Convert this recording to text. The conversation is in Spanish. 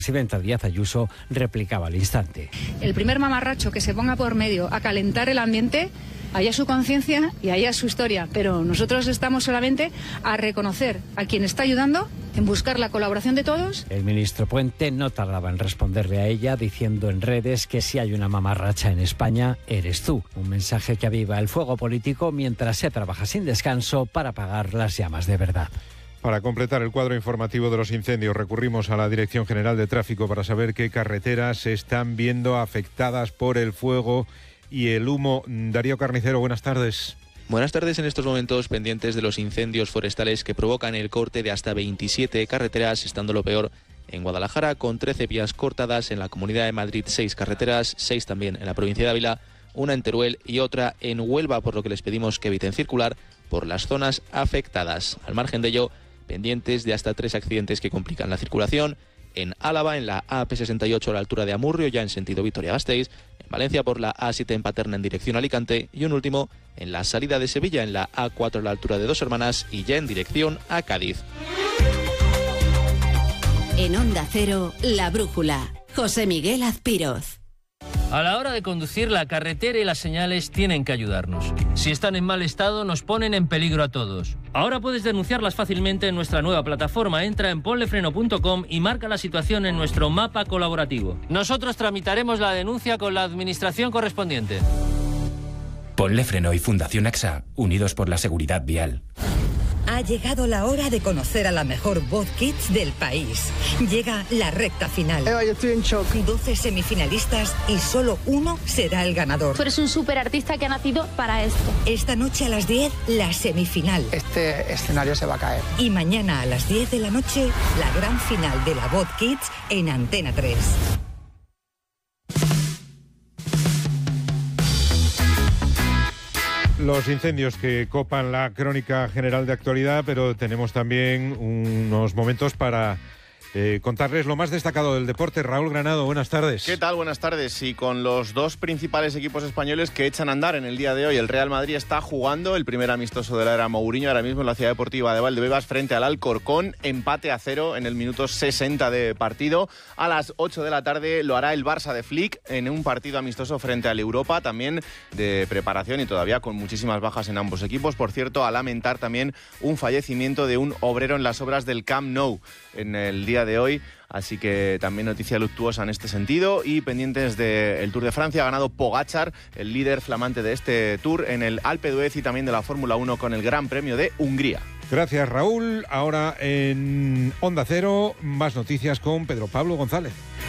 presidenta Díaz Ayuso replicaba al instante. El primer mamarracho que se ponga por medio a calentar el ambiente, allá su conciencia y allá su historia, pero nosotros estamos solamente a reconocer a quien está ayudando, en buscar la colaboración de todos. El ministro Puente no tardaba en responderle a ella, diciendo en redes que si hay una mamarracha en España, eres tú. Un mensaje que aviva el fuego político mientras se trabaja sin descanso para apagar las llamas de verdad. Para completar el cuadro informativo de los incendios, recurrimos a la Dirección General de Tráfico para saber qué carreteras se están viendo afectadas por el fuego y el humo. Darío Carnicero, buenas tardes. Buenas tardes. En estos momentos pendientes de los incendios forestales que provocan el corte de hasta 27 carreteras, estando lo peor en Guadalajara, con 13 vías cortadas, en la Comunidad de Madrid 6 carreteras, 6 también en la provincia de Ávila, una en Teruel y otra en Huelva, por lo que les pedimos que eviten circular por las zonas afectadas. Al margen de ello, pendientes de hasta 3 accidentes que complican la circulación: en Álava, en la AP68 a la altura de Amurrio, ya en sentido Vitoria-Gasteiz; en Valencia por la A7 en Paterna en dirección Alicante; y un último en la salida de Sevilla, en la A4 a la altura de Dos Hermanas y ya en dirección a Cádiz. En Onda Cero, La Brújula. José Miguel Azpiroz. A la hora de conducir, la carretera y las señales tienen que ayudarnos. Si están en mal estado, nos ponen en peligro a todos. Ahora puedes denunciarlas fácilmente en nuestra nueva plataforma. Entra en ponlefreno.com y marca la situación en nuestro mapa colaborativo. Nosotros tramitaremos la denuncia con la administración correspondiente. Ponle Freno y Fundación AXA, unidos por la seguridad vial. Ha llegado la hora de conocer a la mejor voz kids del país. Llega la recta final. Eva, yo estoy en shock. 12 semifinalistas y solo uno será el ganador. Tú eres un súper artista que ha nacido para esto. Esta noche a las 10, la semifinal. Este escenario se va a caer. Y mañana a las 10 de la noche, la gran final de la voz kids en Antena 3. Los incendios que copan la crónica general de actualidad, pero tenemos también unos momentos para contarles lo más destacado del deporte. Raúl Granado, buenas tardes. ¿Qué tal? Buenas tardes. Y con los dos principales equipos españoles que echan a andar en el día de hoy, el Real Madrid está jugando el primer amistoso de la era Mourinho ahora mismo en la ciudad deportiva de Valdebebas frente al Alcorcón, empate a 0 en el minuto 60 de partido. A las 8 de la tarde lo hará el Barça de Flick en un partido amistoso frente al Europa, también de preparación y todavía con muchísimas bajas en ambos equipos. Por cierto, a lamentar también un fallecimiento de un obrero en las obras del Camp Nou en el día de hoy, así que también noticia luctuosa en este sentido. Y pendientes del Tour de Francia, ha ganado Pogačar, el líder flamante de este Tour, en el Alpe d'Huez y también de la Fórmula 1 con el Gran Premio de Hungría. Gracias, Raúl. Ahora en Onda Cero, más noticias con Pedro Pablo González.